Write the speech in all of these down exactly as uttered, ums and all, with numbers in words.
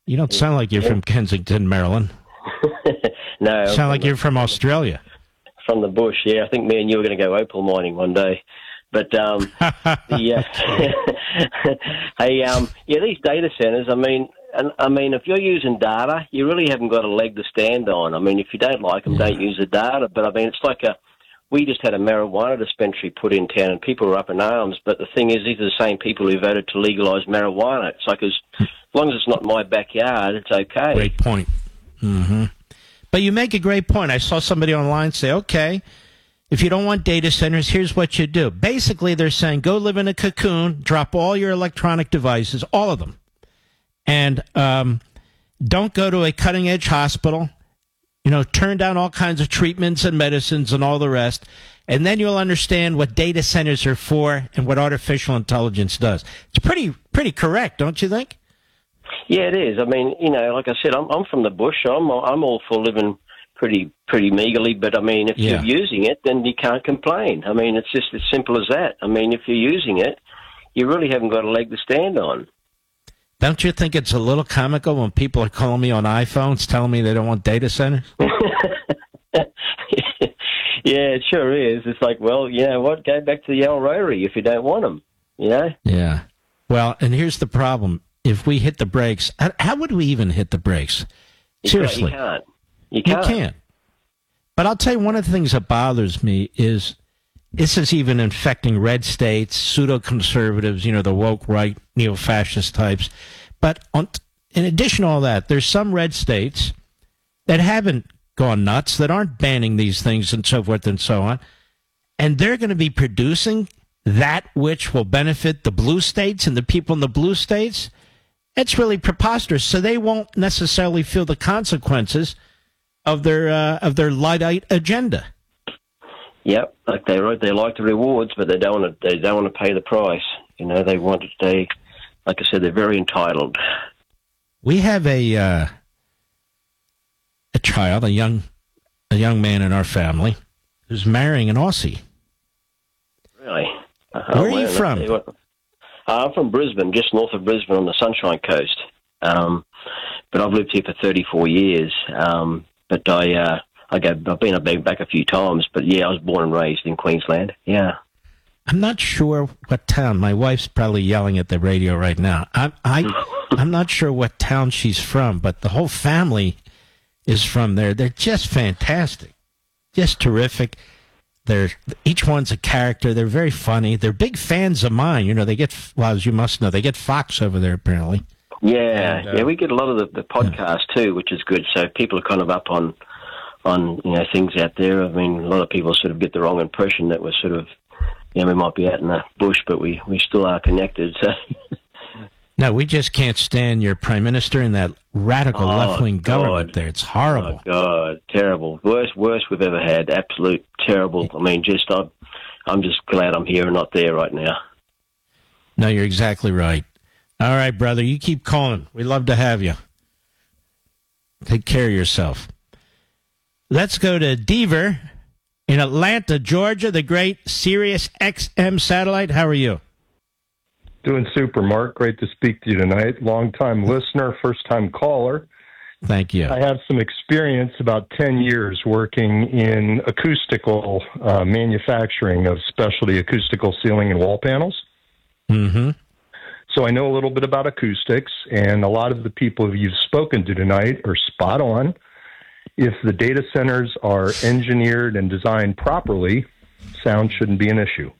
You don't sound like you're from Kensington, Maryland. No. You sound like you're from Australia. From the bush, yeah. I think me and you are going to go opal mining one day. But, um, the, uh, hey, um, yeah, these data centers, I mean, and, I mean, if you're using data, you really haven't got a leg to stand on. I mean, if you don't like them, yeah. don't use the data. But, I mean, it's like a, we just had a marijuana dispensary put in town and people were up in arms. But the thing is, these are the same people who voted to legalise marijuana. It's like, as, as long as it's not in my backyard, it's okay. Great point. Mm-hmm. But you make a great point. I saw somebody online say, okay, if you don't want data centers, here's what you do. Basically, they're saying go live in a cocoon, drop all your electronic devices, all of them, and um, don't go to a cutting-edge hospital. You know, turn down all kinds of treatments and medicines and all the rest, and then you'll understand what data centers are for and what artificial intelligence does. It's pretty pretty correct, don't you think? Yeah, it is. I mean, you know, like I said, I'm, I'm from the bush. So I'm I'm all for living pretty pretty meagerly, but I mean, if yeah. you're using it, then you can't complain. I mean, it's just as simple as that. I mean, if you're using it, you really haven't got a leg to stand on. Don't you think it's a little comical when people are calling me on iPhones telling me they don't want data centers? Yeah, it sure is. It's like, well, you know what? Go back to the old rotary if you don't want them, you know? Yeah. Well, and here's the problem. If we hit the brakes, how would we even hit the brakes? Seriously. You can't. You can't. You can't. But I'll tell you, one of the things that bothers me is this is even infecting red states, pseudo-conservatives, you know, the woke right, neo-fascist types. But on, in addition to all that, there's some red states that haven't gone nuts, that aren't banning these things and so forth and so on. And they're going to be producing that which will benefit the blue states and the people in the blue states. It's really preposterous. So they won't necessarily feel the consequences of their uh, of their Luddite agenda. Yep, like they they like the rewards, but they don't want to. They don't want to pay the price. You know, they want to stay. Like I said, they're very entitled. We have a uh, a child, a young a young man in our family who's marrying an Aussie. Really? Uh-huh. Where are you from? Uh, I'm from Brisbane, just north of Brisbane on the Sunshine Coast. Um, but I've lived here for thirty-four years. Um, but I, uh, I go, I've been back a few times. But yeah, I was born and raised in Queensland. Yeah. I'm not sure what town. My wife's probably yelling at the radio right now. I, I, I'm not sure what town she's from, but the whole family is from there. They're just fantastic, just terrific. They're each one's a character. They're very funny. They're big fans of mine. You know, they get, well, as you must know, they get Fox over there apparently. Yeah, and, uh, yeah, we get a lot of the, the podcasts yeah. too, which is good. So people are kind of up on, on you know, things out there. I mean, a lot of people sort of get the wrong impression that we're sort of, you know, we might be out in the bush, but we, we still are connected. So. No, we just can't stand your prime minister and that radical oh, left-wing God. government there. It's horrible. Oh, God, terrible. Worst, worst we've ever had. Absolute terrible. I mean, just I'm, I'm just glad I'm here and not there right now. No, you're exactly right. All right, brother, you keep calling. We'd love to have you. Take care of yourself. Let's go to Deaver in Atlanta, Georgia, the great Sirius X M satellite. How are you? Doing super, Mark. Great to speak to you tonight. Long-time listener, first-time caller. Thank you. I have some experience, about ten years, working in acoustical uh, manufacturing of specialty acoustical ceiling and wall panels. Mm-hmm. So I know a little bit about acoustics, and a lot of the people you've spoken to tonight are spot on. If the data centers are engineered and designed properly, sound shouldn't be an issue.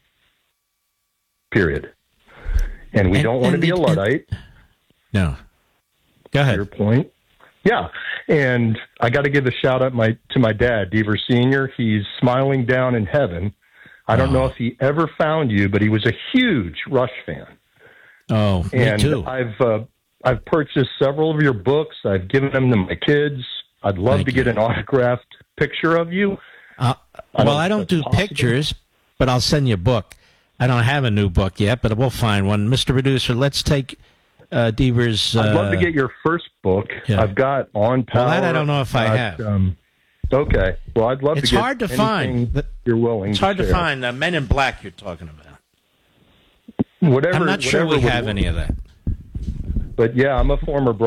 Period. And we and, don't want to be a Luddite. No. Go ahead. Your point. Yeah. And I got to give a shout out my, to my dad, Deaver Senior He's smiling down in heaven. I don't oh. know if he ever found you, but he was a huge Rush fan. Oh, me and too. I've uh, I've purchased several of your books. I've given them to my kids. I'd love Thank to you. get an autographed picture of you. Uh, I well, I don't do possible. pictures, but I'll send you a book. I don't have a new book yet, but we'll find one. Mister Producer, let's take uh, Deaver's... Uh, I'd love to get your first book. Yeah. I've got On Power. Well, that I don't know if I got, have. Um, okay. Well, I'd love it's to get hard to find. You're willing It's to hard share. to find uh, Men in Black you're talking about. Whatever, I'm not sure we have work. any of that. But, yeah, I'm a former